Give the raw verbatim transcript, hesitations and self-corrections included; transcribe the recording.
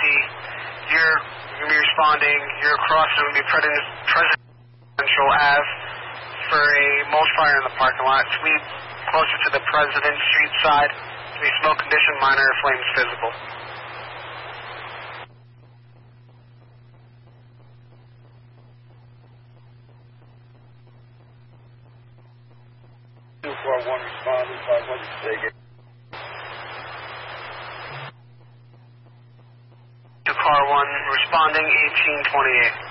you're going to be responding, you're crossing going to be Presidential Ave for a mulch fire in the parking lot. It's we closer to the President Street side. It's be smoke condition, minor flames visible. two four one responded, five hundred take it. Car one responding, eighteen twenty-eight.